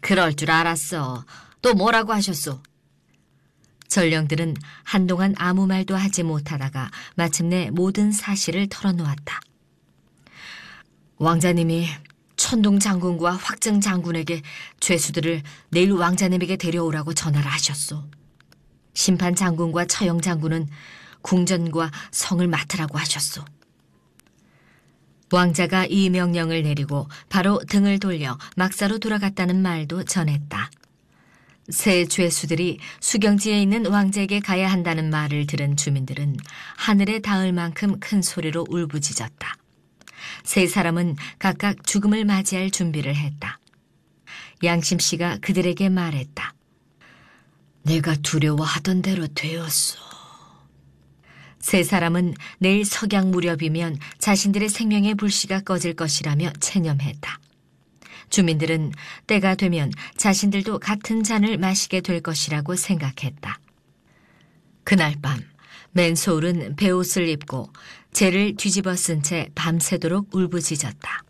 그럴 줄 알았어. 또 뭐라고 하셨소? 전령들은 한동안 아무 말도 하지 못하다가 마침내 모든 사실을 털어놓았다. 왕자님이 천둥 장군과 확증 장군에게 죄수들을 내일 왕자님에게 데려오라고 전화를 하셨소. 심판 장군과 처형 장군은 궁전과 성을 맡으라고 하셨소. 왕자가 이 명령을 내리고 바로 등을 돌려 막사로 돌아갔다는 말도 전했다. 새 죄수들이 수경지에 있는 왕자에게 가야 한다는 말을 들은 주민들은 하늘에 닿을 만큼 큰 소리로 울부짖었다. 세 사람은 각각 죽음을 맞이할 준비를 했다. 양심 씨가 그들에게 말했다. 내가 두려워하던 대로 되었어. 세 사람은 내일 석양 무렵이면 자신들의 생명의 불씨가 꺼질 것이라며 체념했다. 주민들은 때가 되면 자신들도 같은 잔을 마시게 될 것이라고 생각했다. 그날 밤 맨소울은 베옷을 입고 재를 뒤집어 쓴 채 밤새도록 울부짖었다.